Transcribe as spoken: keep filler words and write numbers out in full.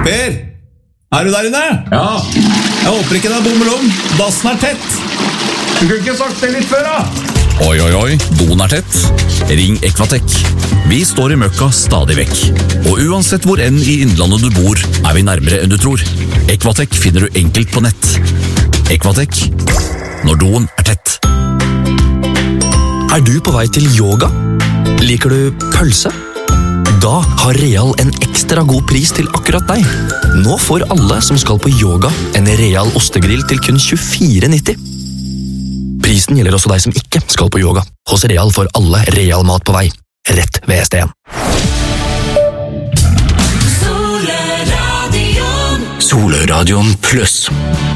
Per, er du der inne? Ja. Jeg håper ikke det er bommelom. Dassen er tett. Du kunne ikke sagt det litt før, da. Oi, oi, oi, doen er tett. Ring Equatec. Vi står i møkka stadig vekk. Og uansett hvor enn i innlandet du bor, er vi nærmere enn du tror. Equatec finner du enkelt på nett. Equatec, når doen er tett. Er du på vei til yoga? Liker du pølse? Da har Real en ekstra god pris til akkurat deg. Nå får alle som skal på yoga en Real ostegrill til kun tjuefire nitti. Prisen gjelder også deg som ikke skal på yoga. Hos Real får alle Real mat på vei. Rett ved S D en. Soleradion Soleradion Plus.